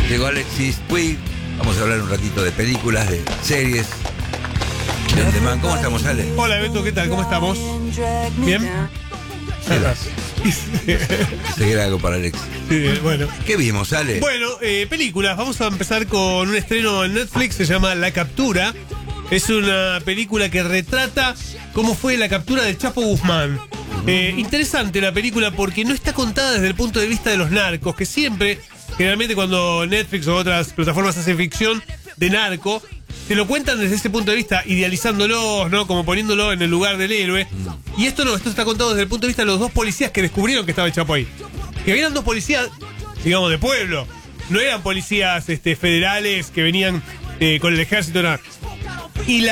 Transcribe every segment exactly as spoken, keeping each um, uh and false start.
Llegó Alexis Puig. Vamos a hablar un ratito de películas, de series. De On Demand. ¿Cómo estamos, Ale? Hola, Beto, ¿qué tal? ¿Cómo estamos? ¿Bien? Seguir algo para Alexis. Sí, bueno. ¿Qué vimos, Ale? Bueno, eh, películas. Vamos a empezar con un estreno en Netflix, se llama La Captura. Es una película que retrata cómo fue la captura del Chapo Guzmán. Eh, interesante la película porque no está contada desde el punto de vista de los narcos, que siempre, generalmente cuando Netflix o otras plataformas hacen ficción de narco, te lo cuentan desde ese punto de vista, idealizándolos, ¿no? Como poniéndolo en el lugar del héroe. Y esto no, esto está contado desde el punto de vista de los dos policías que descubrieron que estaba el Chapo ahí. Que eran dos policías, digamos, de pueblo. No eran policías este, federales que venían eh, con el ejército, nada. Y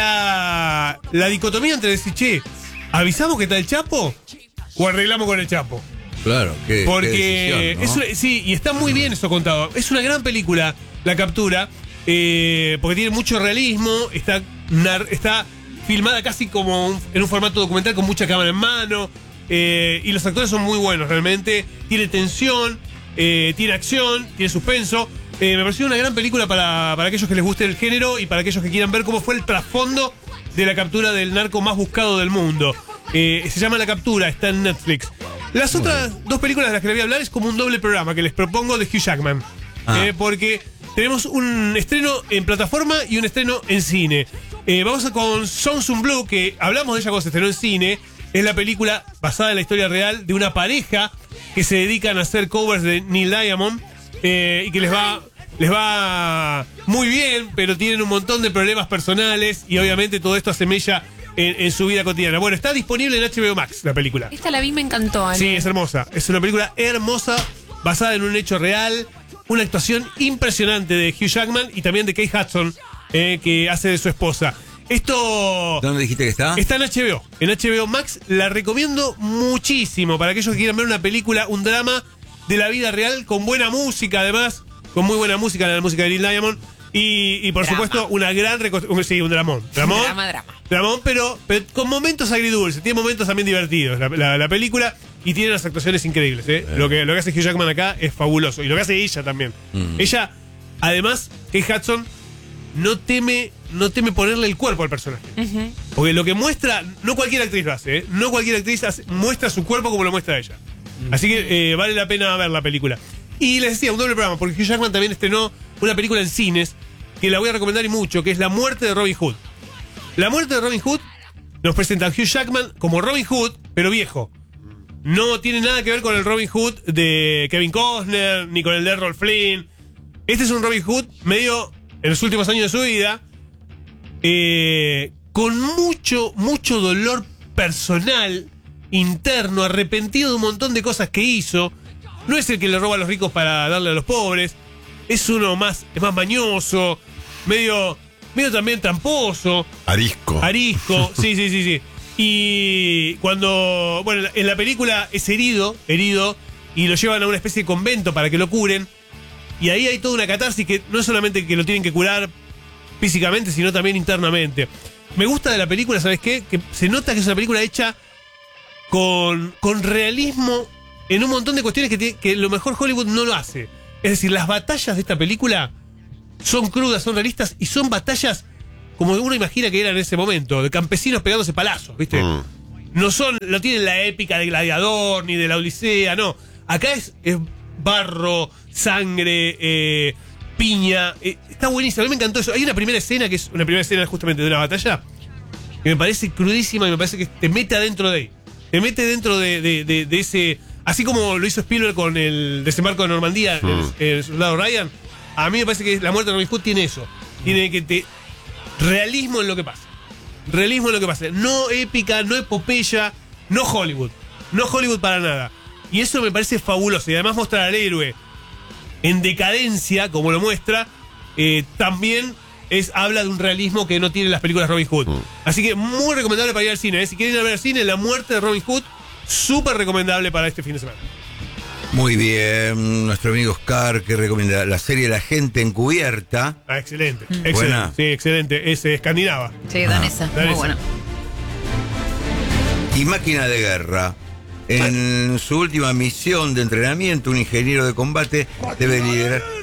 la, la dicotomía entre decir, che, ¿avisamos que está el Chapo o arreglamos con el Chapo? Claro, qué, porque qué decisión, ¿no? es una, sí, y está muy bien eso contado. Es una gran película, La Captura, eh, porque tiene mucho realismo, está, nar, está filmada casi como un, en un formato documental con mucha cámara en mano, eh, y los actores son muy buenos realmente. Tiene tensión, eh, tiene acción, tiene suspenso. Eh, me pareció una gran película para, para aquellos que les guste el género y para aquellos que quieran ver cómo fue el trasfondo de la captura del narco más buscado del mundo. Eh, se llama La Captura, está en Netflix. Las Muy otras bien. dos películas de las que les voy a hablar es como un doble programa que les propongo de Hugh Jackman. Ah. Eh, porque tenemos un estreno en plataforma y un estreno en cine. Eh, vamos a con Songs in Blue, que hablamos de ella cuando se estrenó en cine. Es la película basada en la historia real de una pareja que se dedican a hacer covers de Neil Diamond. Eh, y que les va les va muy bien, pero tienen un montón de problemas personales y obviamente todo esto asemella en, en su vida cotidiana. Bueno, está disponible en H B O Max la película. Esta la vi, me encantó, Ale. Sí, es hermosa. Es una película hermosa, basada en un hecho real, una actuación impresionante de Hugh Jackman y también de Kate Hudson, eh, que hace de su esposa. Esto... ¿Dónde dijiste que está? Está en H B O. En H B O Max la recomiendo muchísimo para aquellos que quieran ver una película, un drama de la vida real, con buena música, además, con muy buena música, la música de Neil Diamond, y, y por drama. supuesto, una gran reconstrucción. Sí, un dramón. Dramón, drama, drama. Dramón, pero, pero con momentos agridulces, tiene momentos también divertidos la, la, la película, y tiene unas actuaciones increíbles. ¿eh? Eh. Lo, que, lo que hace Hugh Jackman acá es fabuloso, y lo que hace ella también. Mm. Ella, además, Kate Hudson, no teme, no teme ponerle el cuerpo al personaje. Uh-huh. Porque lo que muestra, no cualquier actriz lo hace, ¿eh? No cualquier actriz hace, muestra su cuerpo como lo muestra ella. Así que eh, vale la pena ver la película. Y les decía, un doble programa, porque Hugh Jackman también estrenó una película en cines que la voy a recomendar y mucho, que es La Muerte de Robin Hood. La Muerte de Robin Hood nos presenta a Hugh Jackman como Robin Hood, pero viejo. No tiene nada que ver con el Robin Hood de Kevin Costner, ni con el de Errol Flynn. Este es un Robin Hood medio en los últimos años de su vida, eh, con mucho, mucho dolor personal, interno, arrepentido de un montón de cosas que hizo. No es el que le roba a los ricos para darle a los pobres. Es uno más, es más mañoso, medio, medio también tramposo. Arisco. Arisco, sí, sí, sí, sí. Y cuando, bueno, en la película es herido, herido, y lo llevan a una especie de convento para que lo curen. Y ahí hay toda una catarsis que no es solamente que lo tienen que curar físicamente, sino también internamente. Me gusta de la película, ¿sabes qué? Que se nota que es una película hecha Con, con realismo en un montón de cuestiones que, tiene, que lo mejor Hollywood no lo hace. Es decir, las batallas de esta película son crudas, son realistas y son batallas como uno imagina que eran en ese momento, de campesinos pegándose palazos, ¿viste? Mm. No son, no tienen la épica de Gladiador ni de la Odisea, no. Acá es, es barro, sangre, eh, piña. Eh, está buenísimo, a mí me encantó eso. Hay una primera escena que es una primera escena justamente de una batalla que me parece crudísima y me parece que te mete adentro de ahí. Te mete dentro de, de, de, de ese... Así como lo hizo Spielberg con el desembarco de Normandía, mm. el, el soldado Ryan. A mí me parece que La Muerte de Robin Hood tiene eso. Tiene que te... Realismo en lo que pasa. Realismo en lo que pasa. No épica, no epopeya, no Hollywood. No Hollywood para nada. Y eso me parece fabuloso. Y además mostrar al héroe en decadencia, como lo muestra, eh, también... Es, habla de un realismo que no tienen las películas de Robin Hood. Mm. Así que muy recomendable para ir al cine. ¿eh? Si quieren ir a ver al cine, La Muerte de Robin Hood, súper recomendable para este fin de semana. Muy bien, nuestro amigo Oscar, que recomienda la serie La Gente Encubierta. Ah, excelente. Mm. excelente. Buena. Sí, excelente. Es escandinava. Sí, danesa. Ah, danesa. Muy buena. Y Máquina de Guerra. En su última misión de entrenamiento, un ingeniero de combate debe liderar,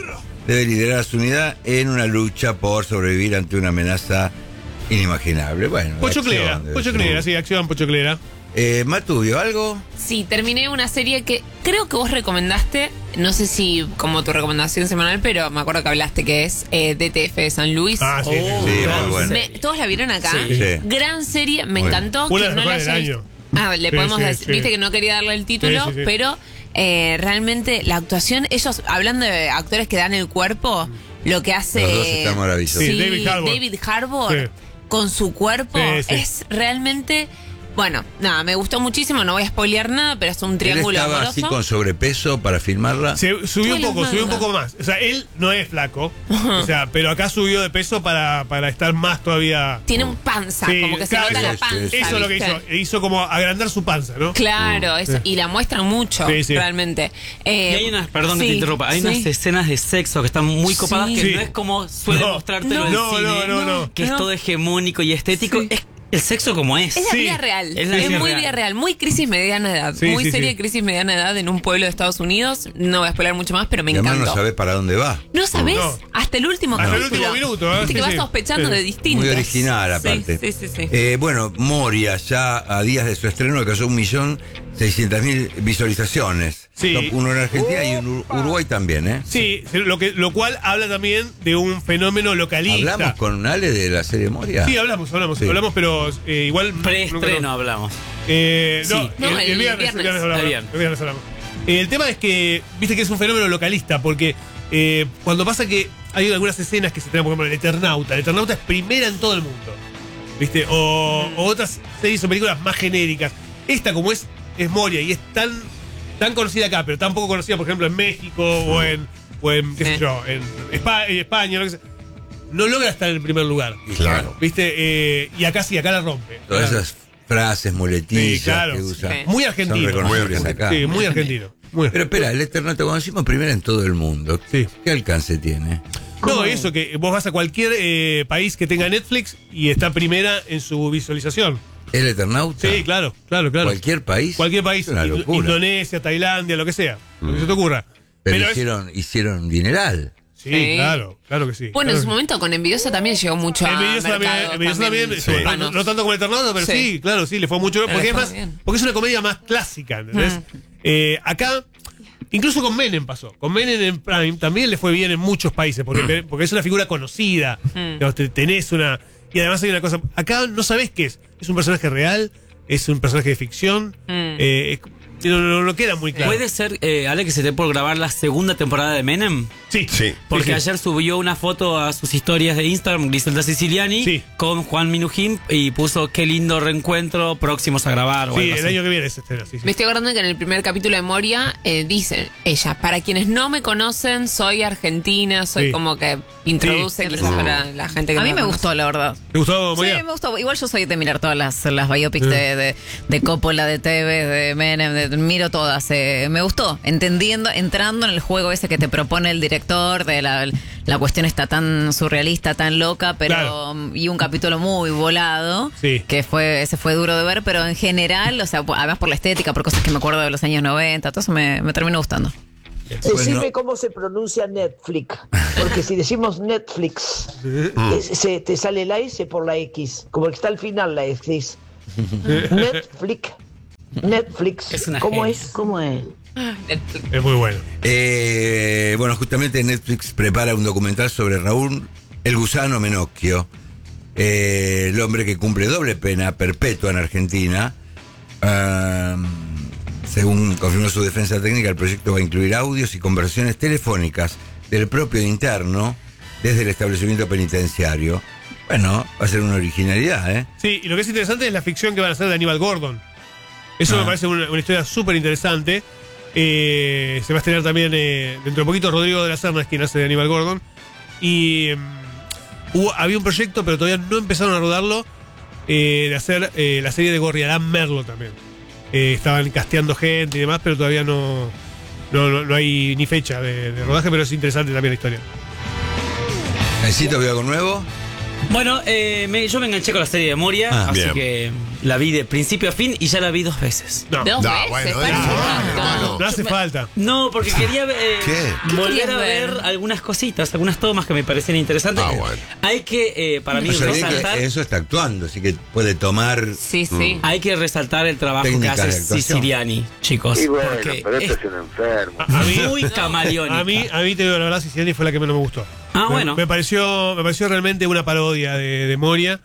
debe liderar a su unidad en una lucha por sobrevivir ante una amenaza inimaginable. Bueno, Pochoclera, acción, pochoclera, sí, acción pochoclera. Eh, Matu, ¿vio algo? Sí, terminé una serie que creo que vos recomendaste, no sé si como tu recomendación semanal, pero me acuerdo que hablaste que es eh, D T F de San Luis. Ah, sí, Oh, sí, sí, sí. muy bueno. Me- ¿Todos la vieron acá? Sí. Sí. Gran serie, me Muy encantó. Una de Quien las no la mejores haya del visto- año. Ah, le Sí, podemos sí, decir, sí. viste que no quería darle el título, Sí, sí, sí. pero eh, realmente la actuación, ellos, hablando de actores que dan el cuerpo, lo que hace... Los dos están maravillosos. Sí, Sí, David Harbour. David Harbour, Sí. con su cuerpo, Sí, sí. es realmente... Bueno, nada, me gustó muchísimo, no voy a spoilear nada, pero es un Él triángulo estaba amoroso. así con sobrepeso para filmarla. Se, subió un Qué poco, subió un manga. poco más. O sea, él no es flaco. O sea, pero acá subió de peso para, para estar más todavía. Tiene un panza, Sí, como que se claro, nota la eso- panza. Eso es lo que ¿viste? hizo. Hizo como agrandar su panza, ¿no? Claro, eso, y la muestran mucho, Sí, sí. realmente. Eh, Y hay unas, perdón que sí, te interrumpa, hay sí. unas escenas de sexo que están muy copadas Sí. que Sí. no es como suele No. mostrártelo No. en No, cine, no, no, no. que No. es todo hegemónico y estético. Sí. Es el sexo como es. Es la Sí. vida real. Es la vida muy real. vida real. Muy crisis mediana edad. Sí, muy sí, seria sí. crisis mediana edad en un pueblo de Estados Unidos. No voy a spoiler mucho más, pero me Y además encantó. no sabés para dónde va. No sabés No. hasta el último Hasta el capítulo. último minuto, ¿eh? Viste Sí, que vas sí. sospechando Sí. de distintos. Muy original, Sí, aparte. Sí, sí, sí. Eh, bueno, Moria, ya a días de su estreno, alcanzó un millón seiscientas mil visualizaciones. Sí. Top uno en Argentina y en Ur- Uruguay también, ¿eh? Sí, lo, que, lo cual habla también de un fenómeno localista. ¿Hablamos con Ale de la serie Moria? Sí, hablamos, hablamos, Sí. hablamos, pero eh, igual. Preestreno nunca- hablamos. Eh, no, Sí. No, el, el el viernes, viernes. el viernes hablamos. El viernes. el viernes hablamos. Eh, el tema es que, viste que es un fenómeno localista, porque eh, cuando pasa que hay algunas escenas que se traen, por ejemplo, el Eternauta. El Eternauta es primera en todo el mundo. ¿Viste? O, o otras series o películas más genéricas. Esta, como es, es Moria y es tan, tan conocida acá, pero tan poco conocida, por ejemplo, en México o en, o en qué sé Sí. yo, en Espa- en España, lo que sea, no logra estar en el primer lugar. Claro. ¿Viste? Eh, y acá sí, acá la rompe. Todas esas frases, muletillas Sí, claro. que usa. Sí. Muy argentino. Son reconocibles acá. Sí, muy argentino. Muy Pero espera, el Eternauta, cuando decimos primera en todo el mundo, Sí. ¿qué alcance tiene? No, eso, que vos vas a cualquier eh, país que tenga Netflix y está primera en su visualización. ¿El Eternauta? Sí, claro, claro, claro. ¿Cualquier país? Cualquier país. Es una Indo- locura. Indonesia, Tailandia, lo que sea. Lo que se te ocurra. Pero, Pero es- hicieron, hicieron dineral. Sí, Sí. claro, claro que sí. Bueno, claro en su que sí. momento con Envidiosa también llegó mucho a Envidiosa también, mercado Envidiosa también, también sí, no, hispanos. no tanto como el Eternauta, pero sí. Sí. claro, sí, le fue mucho. Le Porque es, fue más, bien. porque es una comedia más clásica, ¿entendés? Mm. Eh, acá, incluso con Menem pasó. Con Menem en Prime también le fue bien en muchos países, porque, porque es una figura conocida. Mm. Digamos, te- tenés una. Y además hay una cosa. Acá no sabés qué es. ¿Es un personaje real? ¿Es un personaje de ficción? Mm. Eh, es- no, no, no queda muy claro. ¿Puede ser, eh, Ale, que se te por grabar la segunda temporada de Menem? Sí. Sí. Porque Sí, sí. ayer subió una foto a sus historias de Instagram, Griselda Siciliani, Sí. con Juan Minujín y puso qué lindo reencuentro, próximos a grabar. O Sí, algo el así. año que viene es escena, sí, sí. Me estoy acordando que en el primer capítulo de Moria eh, dice ella, para quienes no me conocen, soy argentina, soy Sí. como que introduce Sí. quizás Sí. para la gente que A no mí la me conoce. gustó, la verdad. ¿Te gustó, Moria? Sí, me gustó. Igual yo soy de mirar todas las, las biopics de, de, de Coppola, de Tevez, de Menem, de- miro todas. eh, me gustó, entendiendo, entrando en el juego ese que te propone el director, de la, la cuestión está tan surrealista, tan loca, pero Claro. y un capítulo muy volado, Sí. que fue ese fue duro de ver, pero en general, o sea, además por la estética, por cosas que me acuerdo de los años noventa, todo eso me, me terminó gustando. Decime Bueno. cómo se pronuncia Netflix, porque si decimos Netflix, es- se, te sale la S por la X, como que está al final la X. Netflix, Netflix, Es una ¿cómo genia. es? ¿Cómo es? Es muy bueno. Eh, bueno, justamente Netflix prepara un documental sobre Raúl El Gusano Menocchio, eh, el hombre que cumple doble pena perpetua en Argentina. Ah, según confirmó su defensa técnica, el proyecto va a incluir audios y conversaciones telefónicas del propio interno desde el establecimiento penitenciario. Bueno, va a ser una originalidad, ¿eh? Sí, y lo que es interesante es la ficción que van a hacer de Aníbal Gordon. Eso Ah. me parece una, una historia súper interesante. Eh, se va a estrenar también eh, dentro de poquito Rodrigo de la Serna, es quien hace de Aníbal Gordon. Y mm, hubo- había un proyecto, pero todavía no empezaron a rodarlo, eh, de hacer eh, la serie de Gorriarán Merlo también. Eh, estaban casteando gente y demás, pero todavía no, no, no- no hay ni fecha de, de rodaje, pero es interesante también la historia. ¿Necesito ver algo nuevo? Bueno, eh, me- yo me enganché con la serie de Moria, Ah, así bien. que La vi de principio a fin y ya la vi dos veces. No, Dos No, veces, bueno, parece no, un no, montón. no. no hace falta. No, porque quería eh, ¿Qué? volver querías a ver? ver? algunas cositas, algunas tomas que me parecían interesantes. Ah, bueno. Hay que, eh, para mí, No se olvide resaltar... que eso está actuando, así que puede tomar. Sí, sí. Hay que resaltar el trabajo Técnicas que hace de actuación. Siciliani, chicos. Y bueno, porque pero es este es un enfermo. A mí, muy camaleónica. a mí, a mí te digo la verdad, Siciliani fue la que menos me gustó. Ah, Me- bueno. Me pareció, me pareció realmente una parodia de, de Moria.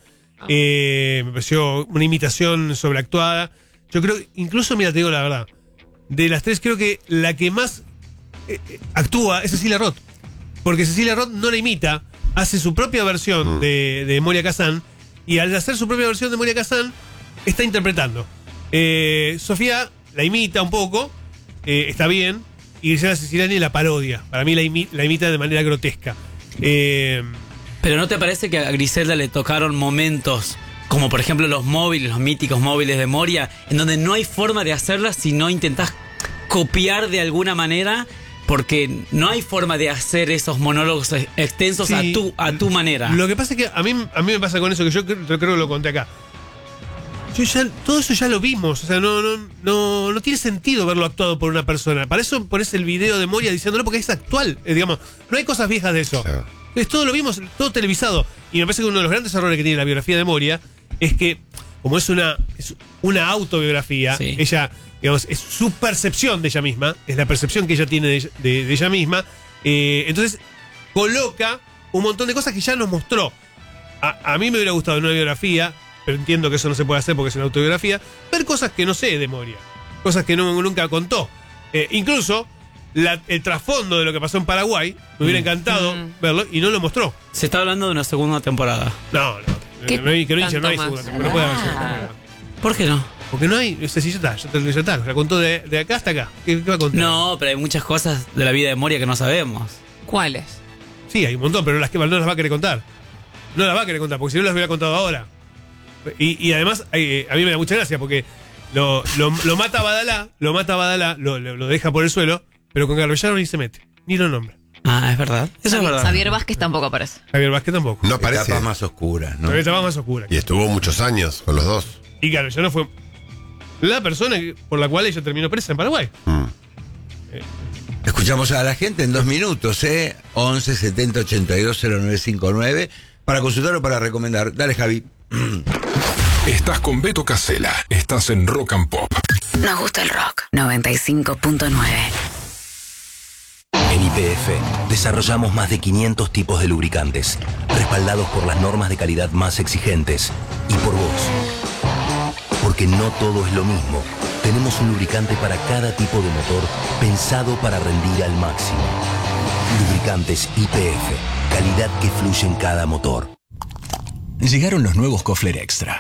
Eh, me pareció una imitación sobreactuada. Yo creo, incluso, mira, te digo la verdad, de las tres creo que la que más eh, eh, actúa es Cecilia Roth. Porque Cecilia Roth no la imita, hace su propia versión de, de Moria Kazan, y al hacer su propia versión de Moria Kazan, está interpretando. Eh, Sofía la imita un poco, eh, está bien, y Griselda Siciliani la parodia. Para mí la, imi- la imita de manera grotesca. Eh, Pero ¿no te parece que a Griselda le tocaron momentos, como por ejemplo los móviles, los míticos móviles de Moria, en donde no hay forma de hacerlas si no intentás copiar de alguna manera? Porque no hay forma de hacer esos monólogos ex- extensos Sí. a tu a tu manera. Lo que pasa es que a mí, a mí me pasa con eso, que yo creo, yo creo que lo conté acá. Yo ya, todo eso ya lo vimos, o sea, no, no, no, no tiene sentido verlo actuado por una persona. Para eso pones el video de Moria diciéndolo porque es actual, eh, digamos. No hay cosas viejas de eso. Claro. Es todo lo vimos, todo televisado. Y me parece que uno de los grandes errores que tiene la biografía de Moria es que, como es una, es una autobiografía, Sí. ella, digamos, es su percepción de ella misma, es la percepción que ella tiene de, ella- de- de ella misma. eh, entonces, coloca un montón de cosas que ya nos mostró. A, a mí me hubiera gustado en una biografía, pero entiendo que eso no se puede hacer porque es una autobiografía, ver cosas que no sé de Moria, cosas que no, nunca contó. Eh, incluso la- el trasfondo de lo que pasó en Paraguay, me hubiera encantado Mm. verlo y no lo mostró. Se está hablando de una segunda temporada. No, no. ¿Qué No hay, que no, tanto no hay más? segunda temporada, no puede haber segunda temporada. ¿Por qué no? Porque no hay, ese sí ya está, ya, te- ya está, la contó de, de acá hasta acá. ¿Qué, qué va a contar? No, pero hay muchas cosas de la vida de Moria que no sabemos. ¿Cuáles? Sí, hay un montón, pero las que no las va a querer contar. No las va a querer contar, porque si no las hubiera contado ahora. Y, y además, eh, a mí me da mucha gracia, porque lo, lo, lo mata Badalá, lo mata Badalá, lo, lo, lo deja por el suelo, pero con Garbellano ni se mete, ni lo nombra. Ah, es verdad. Eso es verdad. Xavier Vázquez tampoco aparece. Javier Vázquez tampoco. No aparece. Etapas más oscuras, ¿no? Pero estaba más oscura. Y estuvo muchos años con los dos. Y Garbellano fue la persona que- por la cual ella terminó presa en Paraguay. Mm. Escuchamos a la gente en dos minutos, ¿eh? once setenta ochenta y dos cero nueve cinco nueve. Para consultar o para recomendar. Dale, Javi. Estás con Beto Casella. Estás en Rock and Pop. Nos gusta el rock. noventa y cinco punto nueve. En Y P F desarrollamos más de quinientos tipos de lubricantes, respaldados por las normas de calidad más exigentes y por vos. Porque no todo es lo mismo. Tenemos un lubricante para cada tipo de motor pensado para rendir al máximo. Lubricantes Y P F, calidad que fluye en cada motor. Llegaron los nuevos Kofler Extra.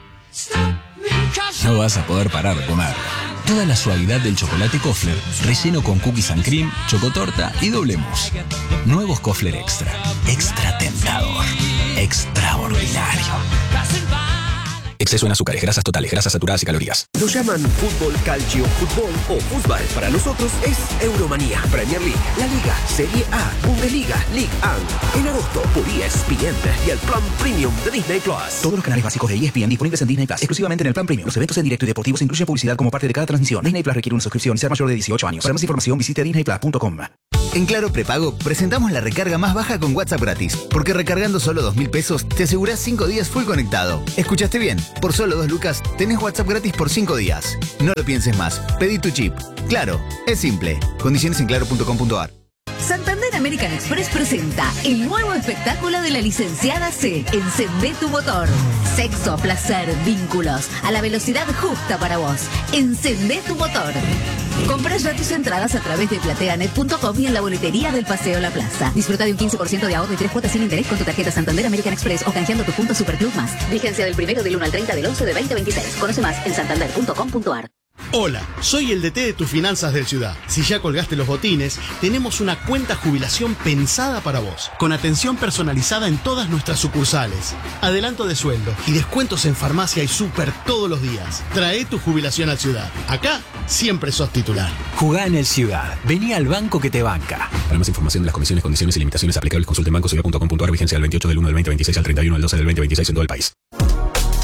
No vas a poder parar de comer. Toda la suavidad del chocolate Kofler, relleno con cookies and cream, chocotorta y doble mousse. Nuevos Kofler Extra. Extra tentador. Extraordinario. Exceso en azúcares, grasas totales, grasas saturadas y calorías. Lo llaman fútbol, calcio, fútbol o fútbol. Para nosotros es Euromanía, Premier League, La Liga, Serie A, Bundesliga, League uno. En agosto por E S P N y el plan premium de Disney Plus. Todos los canales básicos de E S P N disponibles en Disney Plus, exclusivamente en el plan premium. Los eventos en directo y deportivos incluyen publicidad como parte de cada transmisión. Disney Plus requiere una suscripción y ser mayor de dieciocho años. Para más información visite disney plus punto com. En Claro Prepago presentamos la recarga más baja con WhatsApp gratis, porque recargando solo dos mil pesos te asegurás cinco días full conectado. ¿Escuchaste bien? Por solo dos lucas tenés WhatsApp gratis por cinco días. No lo pienses más, pedí tu chip. Claro, es simple. Condiciones en claro punto com punto ar. Santander American Express presenta el nuevo espectáculo de la licenciada C. Encendé tu motor. Sexo, placer, vínculos, a la velocidad justa para vos. Encendé tu motor. Compra ya tus entradas a través de plateanet punto com y en la boletería del Paseo La Plaza. Disfruta de un quince por ciento de ahorro y tres cuotas sin interés con tu tarjeta Santander American Express o canjeando tu punto Superclub Más. Vigencia del primero del uno al treinta del once de veinte veintiséis. Conoce más en santander punto com punto ar. Hola, soy el D T de tus finanzas del Ciudad. Si ya colgaste los botines, tenemos una cuenta jubilación pensada para vos, con atención personalizada en todas nuestras sucursales, adelanto de sueldo y descuentos en farmacia y súper todos los días. Trae tu jubilación al Ciudad. Acá siempre sos titular. Jugá en el Ciudad. Vení al banco que te banca. Para más información de las condiciones, condiciones y limitaciones aplicables, consulte en banco ciudad punto com punto ar. Vigencia del veintiocho del uno del veinte veintiséis al treinta y uno del doce del veinte veintiséis en todo el país.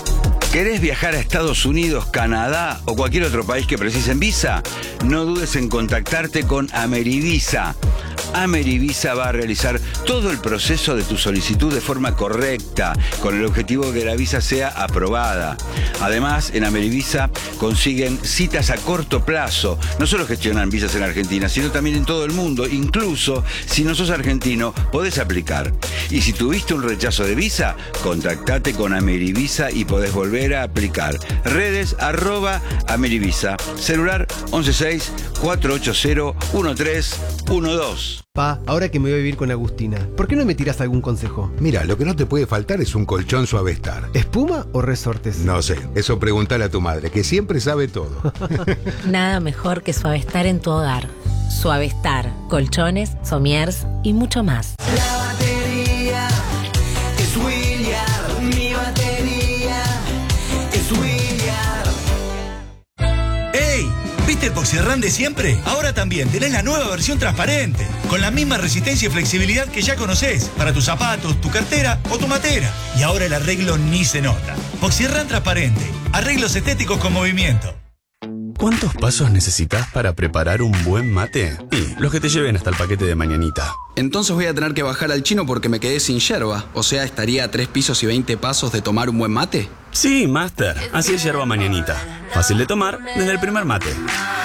¿Querés viajar a Estados Unidos, Canadá o cualquier otro país que precisen visa? No dudes en contactarte con Amerivisa. Amerivisa va a realizar todo el proceso de tu solicitud de forma correcta, con el objetivo de que la visa sea aprobada. Además, en Amerivisa consiguen citas a corto plazo. No solo gestionan visas en Argentina, sino también en todo el mundo. Incluso, si no sos argentino, podés aplicar. Y si tuviste un rechazo de visa, contactate con Amerivisa y podés volver a aplicar. Redes, arroba Amerivisa. Celular once seis, cuatro ocho cero, uno tres uno dos. Pa, ahora que me voy a vivir con Agustina, ¿por qué no me tiras algún consejo? Mira, lo que no te puede faltar es un colchón Suavestar. ¿Espuma o resortes? No sé, eso preguntale a tu madre, que siempre sabe todo. Nada mejor que Suavestar en tu hogar. Suavestar, colchones, somiers y mucho más. La batería es Williard, mi batería es Williard. ¡Ey! ¿Viste el Poxirrán de siempre? Ahora también tenés la nueva versión transparente, con la misma resistencia y flexibilidad que ya conocés, para tus zapatos, tu cartera o tu matera. Y ahora el arreglo ni se nota. Poxirrán transparente, arreglos estéticos con movimiento. ¿Cuántos pasos necesitas para preparar un buen mate? Y los que te lleven hasta el paquete de mañanita. Entonces voy a tener que bajar al chino porque me quedé sin yerba. O sea, estaría a tres pisos y veinte pasos de tomar un buen mate. Sí, Master. Así es yerba mañanita. Fácil de tomar desde el primer mate.